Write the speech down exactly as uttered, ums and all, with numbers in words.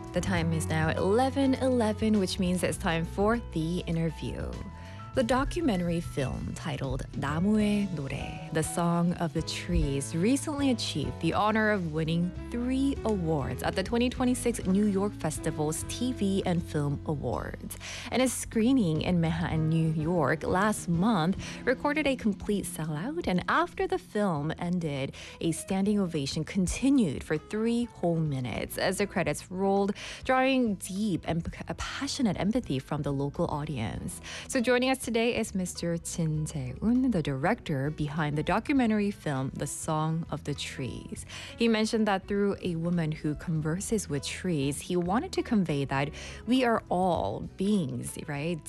The time is now eleven eleven, which means it's time for the interview. The documentary film titled 나무의 노래, The Song of the Trees, recently achieved the honor of winning three awards at the twenty twenty-six New York Festival's T V and Film Awards. And a screening in Manhattan, New York last month recorded a complete sellout, and after the film ended, a standing ovation continued for three whole minutes as the credits rolled, drawing deep and p- passionate empathy from the local audience. So joining us today is Mister Jin Jae-un, the director behind the documentary film The Song of the Trees. He mentioned that through a woman who converses with trees, he wanted to convey that we are all beings, right?